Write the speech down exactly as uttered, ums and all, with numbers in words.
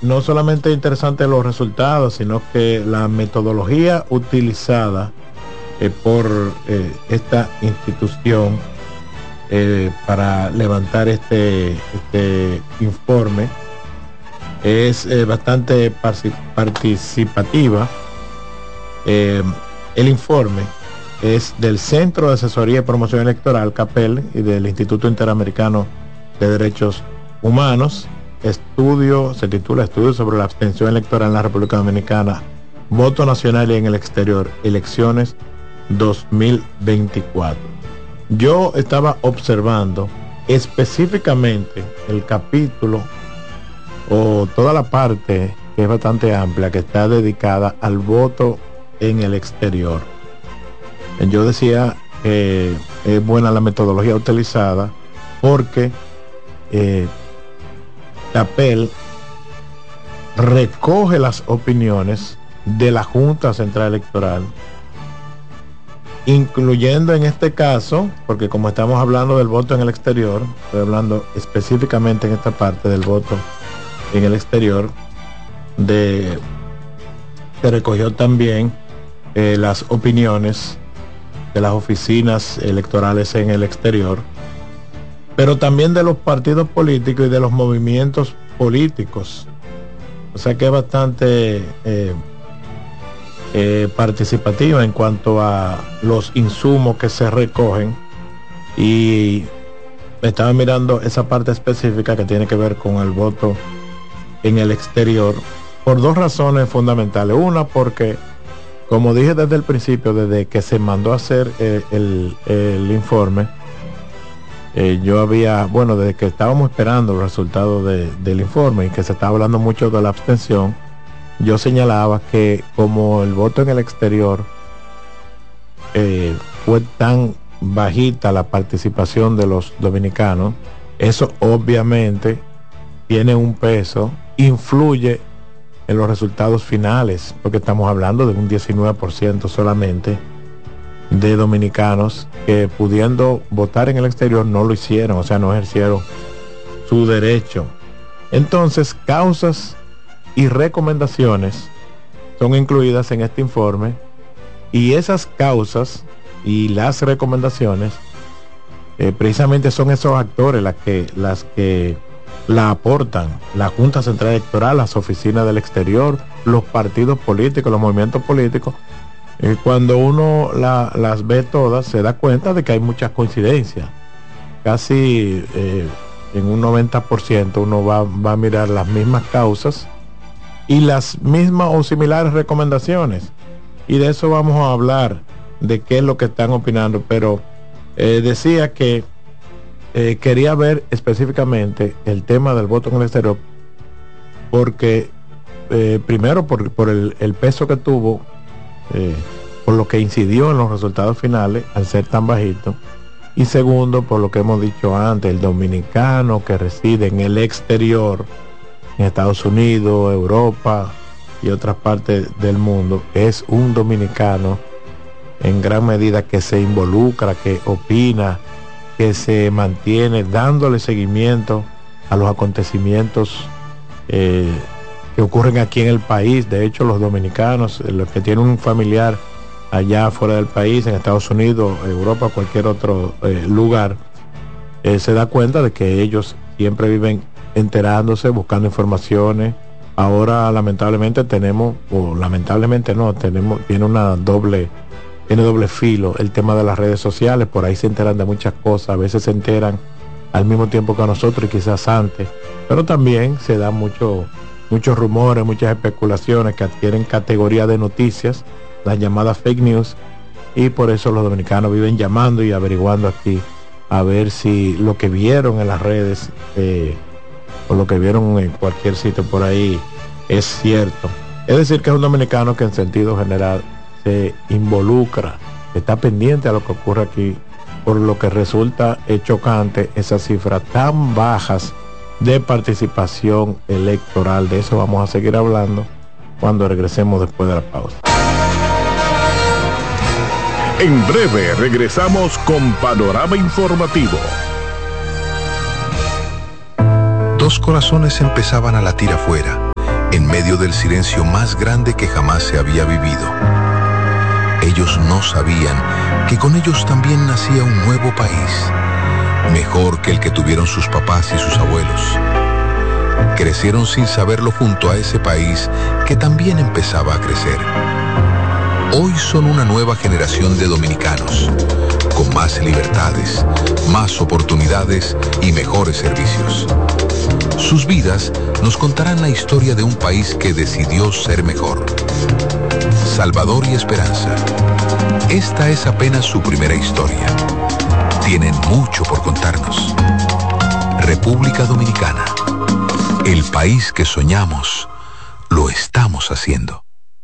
no solamente interesante los resultados, sino que la metodología utilizada eh, por eh, esta institución eh, para levantar este, este informe es eh, bastante participativa. Eh, el informe es del Centro de Asesoría y Promoción Electoral, CAPEL, y del Instituto Interamericano de Derechos Humanos. Estudio, se titula Estudio sobre la abstención electoral en la República Dominicana, voto nacional y en el exterior, elecciones dos mil veinticuatro. Yo estaba observando específicamente el capítulo o toda la parte que es bastante amplia, que está dedicada al voto en el exterior. Yo decía que es buena la metodología utilizada porque eh, CAPEL recoge las opiniones de la Junta Central Electoral, incluyendo en este caso, porque como estamos hablando del voto en el exterior, estoy hablando específicamente en esta parte del voto en el exterior, de se recogió también eh, las opiniones de las oficinas electorales en el exterior, pero también de los partidos políticos y de los movimientos políticos. O sea que es bastante eh, eh, participativa en cuanto a los insumos que se recogen, y estaba mirando esa parte específica que tiene que ver con el voto en el exterior por dos razones fundamentales. Una, porque como dije desde el principio, desde que se mandó a hacer eh, el, el informe, Eh, yo había, bueno, desde que estábamos esperando el resultado de, del informe y que se estaba hablando mucho de la abstención, yo señalaba que como el voto en el exterior eh, fue tan bajita la participación de los dominicanos, eso obviamente tiene un peso, influye en los resultados finales, porque estamos hablando de un diecinueve por ciento solamente de dominicanos que, pudiendo votar en el exterior, no lo hicieron, o sea, no ejercieron su derecho. Entonces, causas y recomendaciones son incluidas en este informe, y esas causas y las recomendaciones eh, precisamente son esos actores las que las que la aportan: la Junta Central Electoral, las oficinas del exterior, los partidos políticos, los movimientos políticos. Eh, cuando uno la, las ve todas, se da cuenta de que hay muchas coincidencias. Casi eh, en un noventa por ciento uno va, va a mirar las mismas causas y las mismas o similares recomendaciones. Y de eso vamos a hablar, de qué es lo que están opinando. Pero eh, decía que eh, quería ver específicamente el tema del voto en el exterior, porque eh, primero por, por el, el peso que tuvo, Eh, por lo que incidió en los resultados finales al ser tan bajito, y segundo por lo que hemos dicho antes: el dominicano que reside en el exterior, en Estados Unidos, Europa y otras partes del mundo, es un dominicano en gran medida que se involucra, que opina, que se mantiene dándole seguimiento a los acontecimientos eh, que ocurren aquí en el país. De hecho, los dominicanos, los que tienen un familiar allá fuera del país, en Estados Unidos, Europa, cualquier otro eh, lugar, eh, se da cuenta de que ellos siempre viven enterándose, buscando informaciones. Ahora lamentablemente tenemos, o lamentablemente no, tenemos, tiene una doble, tiene doble filo el tema de las redes sociales. Por ahí se enteran de muchas cosas, a veces se enteran al mismo tiempo que nosotros y quizás antes, pero también se da mucho muchos rumores, muchas especulaciones que adquieren categoría de noticias, las llamadas fake news, y por eso los dominicanos viven llamando y averiguando aquí a ver si lo que vieron en las redes eh, o lo que vieron en cualquier sitio por ahí es cierto. Es decir, que es un dominicano que en sentido general se involucra, está pendiente a lo que ocurre aquí, por lo que resulta eh, chocante esas cifras tan bajas de participación electoral. De eso vamos a seguir hablando cuando regresemos después de la pausa. En breve regresamos con Panorama Informativo. Dos corazones empezaban a latir afuera, en medio del silencio más grande que jamás se había vivido. Ellos no sabían que con ellos también nacía un nuevo país, mejor que el que tuvieron sus papás y sus abuelos. Crecieron sin saberlo junto a ese país que también empezaba a crecer. Hoy son una nueva generación de dominicanos, con más libertades, más oportunidades y mejores servicios. Sus vidas nos contarán la historia de un país que decidió ser mejor. Salvador y Esperanza. Esta es apenas su primera historia. Tienen mucho por contarnos. República Dominicana. El país que soñamos, lo estamos haciendo.